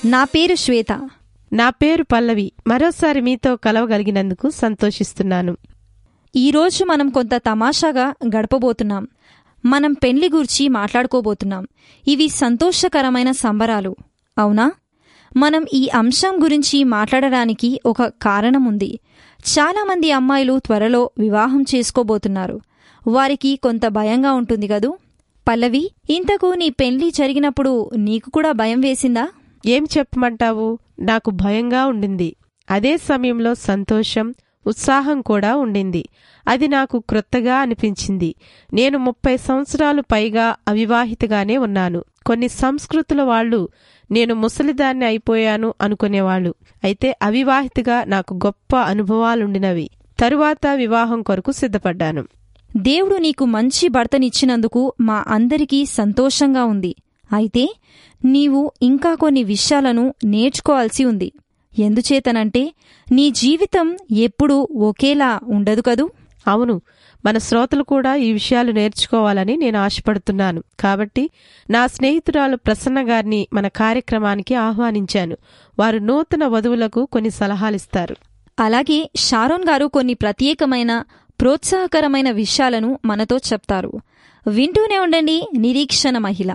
నా పేరు శ్వేత. నా పేరు పల్లవి. మరోసారి మీతో కలవగలిగినందుకు సంతోషిస్తున్నాను. ఈరోజు మనం కొంత తమాషాగా గడపబోతున్నాం. మనం పెళ్లి గురించి మాట్లాడుకోబోతున్నాం. ఇవి సంతోషకరమైన సంబరాలు, అవునా? మనం ఈ అంశం గురించి మాట్లాడడానికి ఒక కారణం ఉంది. చాలామంది అమ్మాయిలు త్వరలో వివాహం చేసుకోబోతున్నారు. వారికి కొంత భయంగా ఉంటుంది కదూ. పల్లవి, ఇంతకు నీ పెళ్లి జరిగినప్పుడు నీకు కూడా భయం వేసిందా? ఏం చెప్పమంటావు, నాకు భయంగా ఉండింది. అదే సమయంలో సంతోషం, ఉత్సాహం కూడా ఉండింది. అది నాకు క్రొత్తగా అనిపించింది. నేను 30 సంవత్సరాలు పైగా అవివాహితగానే ఉన్నాను. కొన్ని సంస్కృతుల వాళ్ళు నేను ముసలిదాన్ని అయిపోయాను అనుకునేవాళ్ళు. అయితే అవివాహితగా నాకు గొప్ప అనుభవాలుండినవి. తరువాత వివాహం కొరకు సిద్ధపడ్డాను. దేవుడు నీకు మంచి భర్తనిచ్చినందుకు మా అందరికీ సంతోషంగా ఉంది. అయితే నీవు ఇంకా కొన్ని విషయాలను నేర్చుకోవాల్సి ఉంది. ఎందుచేతనంటే నీ జీవితం ఎప్పుడూ ఒకేలా ఉండదు కదూ. అవును, మన శ్రోతలు కూడా ఈ విషయాలు నేర్చుకోవాలని నేను ఆశపడుతున్నాను. కాబట్టి నా స్నేహితురాలు ప్రసన్న గారిని మన కార్యక్రమానికి ఆహ్వానించాను. వారు నూతన వధువులకు కొన్ని సలహాలిస్తారు. అలాగే షారోన్ గారు కొన్ని ప్రత్యేకమైన ప్రోత్సాహకరమైన విషయాలను మనతో చెప్తారు. వింటూనే ఉండండి నిరీక్షణ మహిళ.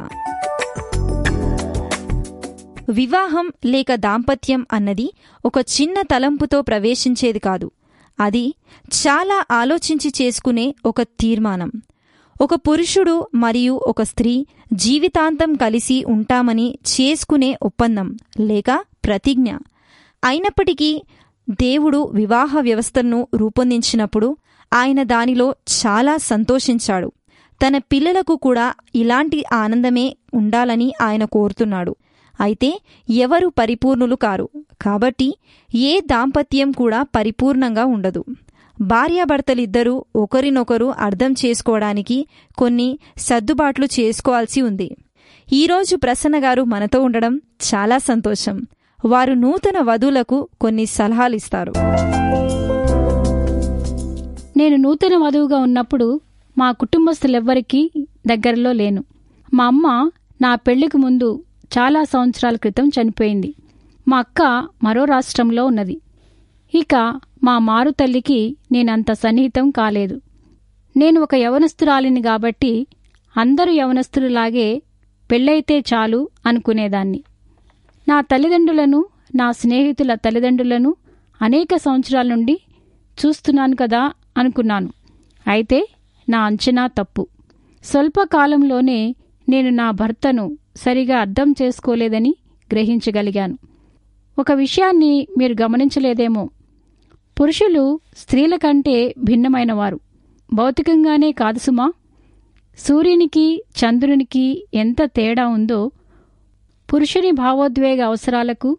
వివాహం లేక దాంపత్యం అన్నది ఒక చిన్న తలంపుతో ప్రవేశించేది కాదు. అది చాలా ఆలోచించి చేసుకునే ఒక తీర్మానం. ఒక పురుషుడు మరియు ఒక స్త్రీ జీవితాంతం కలిసి ఉంటామని చేసుకునే ఒప్పందం లేక ప్రతిజ్ఞ. అయినప్పటికీ దేవుడు వివాహ వ్యవస్థను రూపొందించినప్పుడు ఆయన దానిలో చాలా సంతోషించాడు. తన పిల్లలకు కూడా ఇలాంటి ఆనందమే ఉండాలని ఆయన కోరుతున్నాడు. అయితే ఎవరు పరిపూర్ణులు కారు. కాబట్టి ఏ దాంపత్యం కూడా పరిపూర్ణంగా ఉండదు. భార్యాభర్తలిద్దరూ ఒకరినొకరు అర్థం చేసుకోవడానికి కొన్ని సర్దుబాట్లు చేసుకోవాల్సి ఉంది. ఈరోజు ప్రసన్న గారు మనతో ఉండడం చాలా సంతోషం. వారు నూతన వధువులకు కొన్ని సలహాలిస్తారు. నేను నూతన వధువుగా ఉన్నప్పుడు మా కుటుంబస్తులెవ్వరికీ దగ్గరలో లేను. మా అమ్మ నా పెళ్లికి ముందు చాలా సంవత్సరాల క్రితం చనిపోయింది. మా అక్క మరో రాష్ట్రంలో ఉన్నది. ఇక మా మారుతల్లికి నేనంత సన్నిహితం కాలేదు. నేను ఒక యవనస్తురాలిని కాబట్టి అందరూ యవనస్తులాగే పెళ్ళైతే చాలు అనుకునేదాన్ని. నా తల్లిదండ్రులను, నా స్నేహితుల తల్లిదండ్రులను అనేక సంవత్సరాల నుండి చూస్తున్నాను కదా అనుకున్నాను. అయితే నా అంచనా తప్పు. స్వల్పకాలంలోనే నేను నా భర్తను సరిగా అర్థం చేసుకోలేదని గ్రహించగలిగాను. ఒక విషయాన్ని మీరు గమనించలేదేమో. పురుషులు స్త్రీల కంటే భిన్నమైనవారు. భౌతికంగానే కాదు సుమా. సూర్యునికి చంద్రునికి ఎంత తేడా ఉందో పురుషుని భావోద్వేగ అవసరాలకు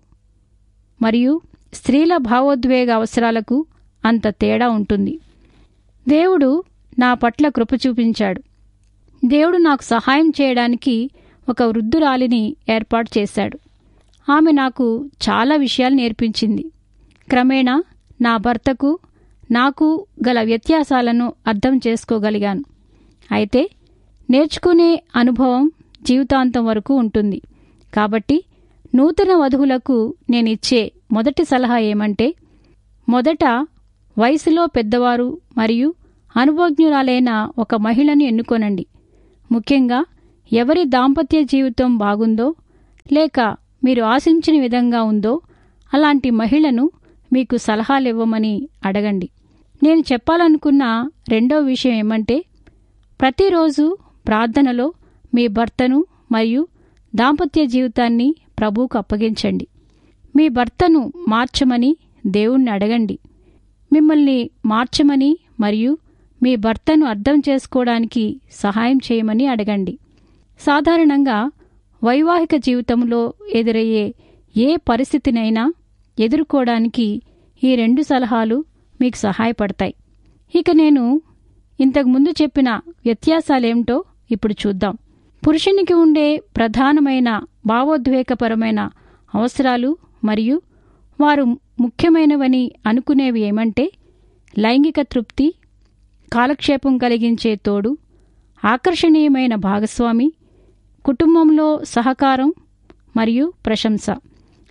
మరియు స్త్రీల భావోద్వేగ అవసరాలకు అంత తేడా ఉంటుంది. దేవుడు నా పట్ల కృప చూపించాడు. దేవుడు నాకు సహాయం చేయడానికి ఒక వృద్ధురాలిని ఏర్పాటు చేశాడు. ఆమె నాకు చాలా విషయాలు నేర్పించింది. క్రమేణా నా భర్తకు నాకు గల వ్యత్యాసాలను అర్థం చేసుకోగలిగాను. అయితే నేర్చుకునే అనుభవం జీవితాంతం వరకు ఉంటుంది. కాబట్టి నూతన వధువులకు నేనిచ్చే మొదటి సలహా ఏమంటే, మొదట వయసులో పెద్దవారు మరియు అనుభవజ్ఞురాలైన ఒక మహిళను ఎన్నుకోనండి. ముఖ్యంగా ఎవరి దాంపత్య జీవితం బాగుందో లేక మీరు ఆశించిన విధంగా ఉందో అలాంటి మహిళను మీకు సలహాలివ్వమని అడగండి. నేను చెప్పాలనుకున్న రెండో విషయం ఏమంటే, ప్రతిరోజు ప్రార్థనలో మీ భర్తను మరియు దాంపత్య జీవితాన్ని ప్రభువుకు అప్పగించండి. మీ భర్తను మార్చమని దేవుణ్ణి అడగండి. మిమ్మల్ని మార్చమని మరియు మీ భర్తను అర్థం చేసుకోవడానికి సహాయం చేయమని అడగండి. సాధారణంగా వైవాహిక జీవితంలో ఎదురయ్యే ఏ పరిస్థితినైనా ఎదుర్కోవడానికి ఈ 2 సలహాలు మీకు సహాయపడతాయి. ఇక నేను ఇంతకుముందు చెప్పిన వ్యత్యాసాలేమిటో ఇప్పుడు చూద్దాం. పురుషునికి ఉండే ప్రధానమైన భావోద్వేగపరమైన అవసరాలు మరియు వారు ముఖ్యమైనవని అనుకునేవి ఏమంటే, లైంగిక తృప్తి, కాలక్షేపం కలిగించే తోడు, ఆకర్షణీయమైన భాగస్వామి, కుటుంబంలో సహకారం మరియు ప్రశంస.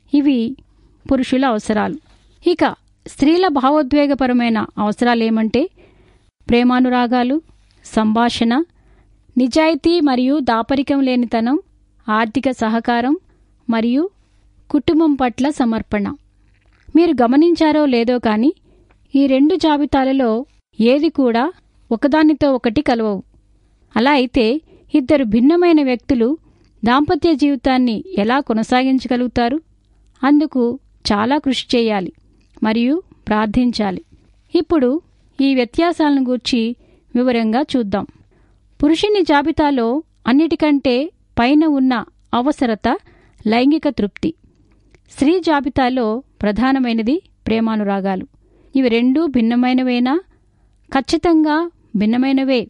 ఇవి పురుషుల అవసరాలు. ఇక స్త్రీల భావోద్వేగపరమైన అవసరాలేమంటే ప్రేమానురాగాలు, సంభాషణ, నిజాయితీ మరియు దాపరికం లేనితనం, ఆర్థిక సహకారం మరియు కుటుంబం పట్ల సమర్పణ. మీరు గమనించారో లేదో కానీ ఈ 2 జాబితాలలో ఏది కూడా ఒకదానితో ఒకటి కలవవు. అలా అయితే ఇద్దరు భిన్నమైన వ్యక్తులు దాంపత్య జీవితాన్ని ఎలా కొనసాగించగలుగుతారు? అందుకు చాలా కృషి చేయాలి మరియు ప్రార్థించాలి. ఇప్పుడు ఈ వ్యత్యాసాలను గూర్చి వివరంగా చూద్దాం. పురుషుని జాబితాలో అన్నిటికంటే పైన ఉన్న అవసరత లైంగిక తృప్తి. స్త్రీ జాబితాలో ప్రధానమైనది ప్రేమానురాగాలు. ఇవి 2 భిన్నమైనవేనా? ఖచ్చితంగా భిన్నమైనవే.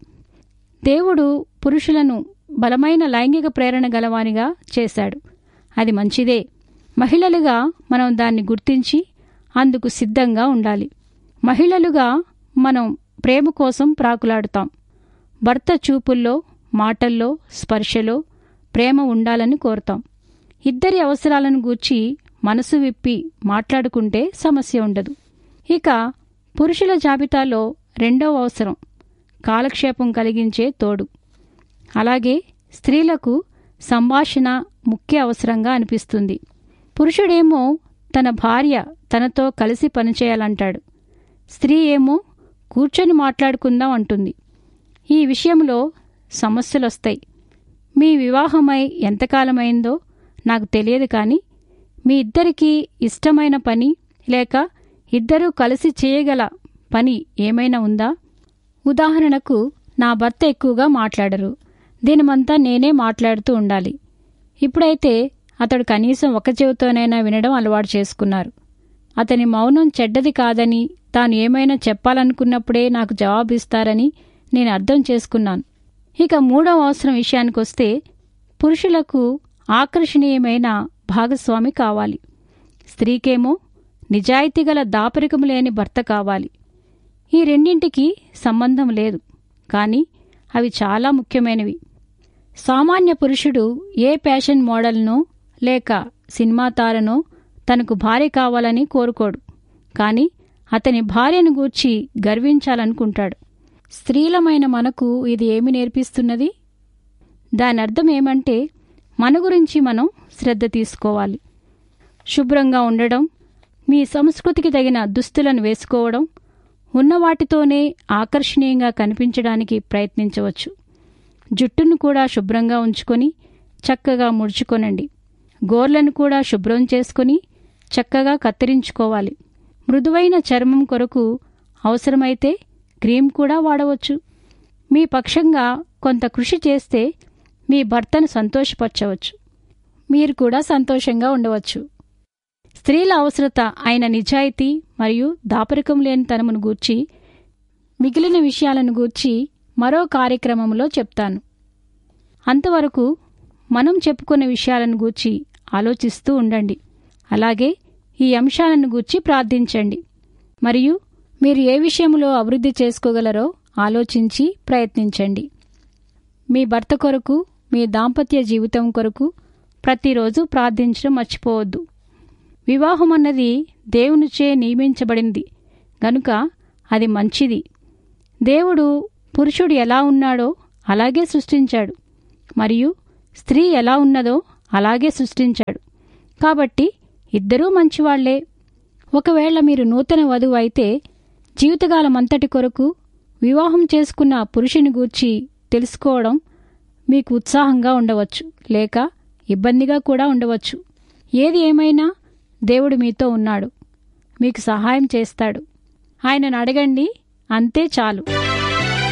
దేవుడు పురుషులను బలమైన లైంగిక ప్రేరణ గలవానిగా చేశాడు. అది మంచిదే. మహిళలుగా మనం దాన్ని గుర్తించి అందుకు సిద్ధంగా ఉండాలి. మహిళలుగా మనం ప్రేమ కోసం ప్రాకులాడుతాం. భర్త చూపుల్లో, మాటల్లో, స్పర్శలో ప్రేమ ఉండాలని కోరుతాం. ఇద్దరి అవసరాలను గూర్చి మనసు విప్పి మాట్లాడుకుంటే సమస్య ఉండదు. ఇక పురుషుల జాబితాలో 2వ అవసరం కాలక్షేపం కలిగించే తోడు. అలాగే స్త్రీలకు సంభాషణ ముఖ్య అవసరంగా అనిపిస్తుంది. పురుషుడేమో తన భార్య తనతో కలిసి పనిచేయాలంటాడు. స్త్రీ ఏమో కూర్చొని మాట్లాడుకుందాం అంటుంది. ఈ విషయంలో సమస్యలొస్తాయి. మీ వివాహమై ఎంతకాలమైందో నాకు తెలియదు, కానీ మీ ఇద్దరికీ ఇష్టమైన పని లేక ఇద్దరూ కలిసి చేయగల పని ఏమైనా ఉందా? ఉదాహరణకు, నా భర్త ఎక్కువగా మాట్లాడరు, దినమంతా నేనే మాట్లాడుతూ ఉండాలి. ఇప్పుడైతే అతడు కనీసం ఒక చెవితోనైనా వినడం అలవాటు చేసుకున్నారు. అతని మౌనం చెడ్డది కాదని, తాను ఏమైనా చెప్పాలనుకున్నప్పుడే నాకు జవాబిస్తారని నేను అర్థం చేసుకున్నాను. ఇక 3వ అవసరం విషయానికొస్తే పురుషులకు ఆకర్షణీయమైన భాగస్వామి కావాలి. స్త్రీకేమో నిజాయితీగల దాపరికము లేని భర్త కావాలి. ఈ రెండింటికి సంబంధం లేదు, కానీ అవి చాలా ముఖ్యమైనవి. సామాన్య పురుషుడు ఏ ఫ్యాషన్ మోడల్నో లేక సినిమా తారనో తనకు భార్య కావాలని కోరుకోడు, కానీ అతని భార్యను గూర్చి గర్వించాలనుకుంటాడు. స్త్రీలమైన మనకు ఇది ఏమి నేర్పిస్తున్నది? దానర్థం ఏమంటే మన గురించి మనం శ్రద్ధ తీసుకోవాలి. శుభ్రంగా ఉండడం, మీ సంస్కృతికి తగిన దుస్తులను వేసుకోవడం, ఉన్నవాటితోనే ఆకర్షణీయంగా కనిపించడానికి ప్రయత్నించవచ్చు. జుట్టును కూడా శుభ్రంగా ఉంచుకొని చక్కగా ముడుచుకొనండి. గోర్లను కూడా శుభ్రం చేసుకుని చక్కగా కత్తిరించుకోవాలి. మృదువైన చర్మం కొరకు అవసరమైతే క్రీమ్ కూడా వాడవచ్చు. మీ పక్షంగా కొంత కృషి చేస్తే మీ భర్తను సంతోషపరచవచ్చు. మీరు కూడా సంతోషంగా ఉండవచ్చు. స్త్రీల అవసరత అయిన నిజాయితీ మరియు దాపరికం లేని తనమును గూర్చి మిగిలిన విషయాలను గూర్చి మరో కార్యక్రమంలో చెప్తాను. అంతవరకు మనం చెప్పుకున్న విషయాలను గూర్చి ఆలోచిస్తూ ఉండండి. అలాగే ఈ అంశాలను గూర్చి ప్రార్థించండి. మరియు మీరు ఏ విషయంలో అభివృద్ధి చేసుకోగలరో ఆలోచించి ప్రయత్నించండి. మీ భర్త కొరకు, మీ దాంపత్య జీవితం కొరకు ప్రతిరోజు ప్రార్థించడం మర్చిపోవద్దు. వివాహం అన్నది దేవునిచే నియమించబడింది గనుక అది మంచిది. దేవుడు పురుషుడు ఎలా ఉన్నాడో అలాగే సృష్టించాడు, మరియు స్త్రీ ఎలా ఉన్నదో అలాగే సృష్టించాడు. కాబట్టి ఇద్దరూ మంచివాళ్లే. ఒకవేళ మీరు నూతన వధువు అయితే జీవితకాలమంతటి కొరకు వివాహం చేసుకున్న పురుషుని గూర్చి తెలుసుకోవడం మీకు ఉత్సాహంగా ఉండవచ్చు, లేక ఇబ్బందిగా కూడా ఉండవచ్చు. ఏది ఏమైనా దేవుడు మీతో ఉన్నాడు, మీకు సహాయం చేస్తాడు. ఆయనను అడగండి, అంతే చాలు.